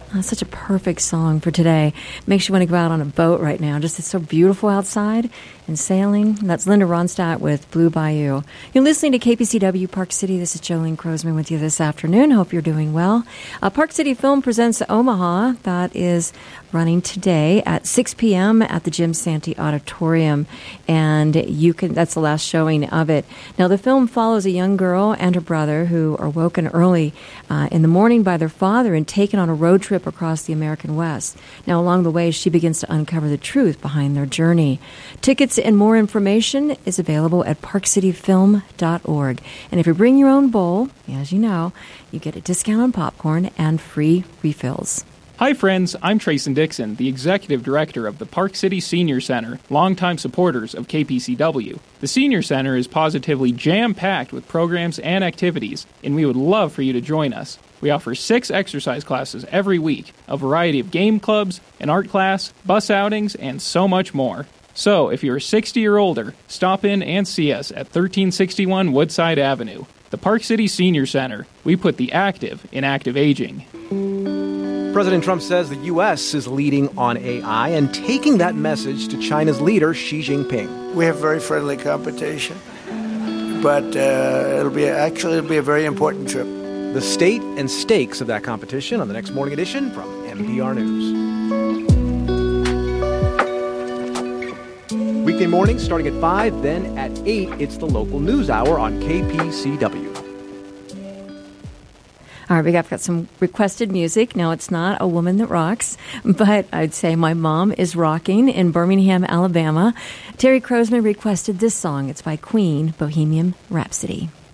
Such a perfect song for today. Makes you want to go out on a boat right now. Just it's so beautiful outside and sailing. That's Linda Ronstadt with Blue Bayou. You're listening to KPCW Park City. This is Jolene Crosman with you this afternoon. Hope you're doing well. Park City Film presents Omaha. That is running today at 6 p.m. at the Jim Santee Auditorium. And that's the last showing of it. Now, the film follows a young girl and her brother who are woken early in the morning by their father and taken on a road trip across the American West. Now, along the way, she begins to uncover the truth behind their journey. Tickets and more information is available at parkcityfilm.org. And if you bring your own bowl, as you know, you get a discount on popcorn and free refills. Hi friends, I'm Trayson Dixon, the Executive Director of the Park City Senior Center, longtime supporters of KPCW. The Senior Center is positively jam-packed with programs and activities, and we would love for you to join us. We offer 6 exercise classes every week, a variety of game clubs, an art class, bus outings, and so much more. So, if you're 60 or older, stop in and see us at 1361 Woodside Avenue. The Park City Senior Center. We put the active in active aging. President Trump says the U.S. is leading on AI and taking that message to China's leader, Xi Jinping. We have very friendly competition, but it'll be a very important trip. The state and stakes of that competition on the next Morning Edition from NPR News. Weekday mornings starting at 5, then at 8, it's the local news hour on KPCW. All right, we've got some requested music. Now, it's not A Woman That Rocks, but I'd say My Mom Is Rocking in Birmingham, Alabama. Terry Crosman requested this song. It's by Queen, Bohemian Rhapsody.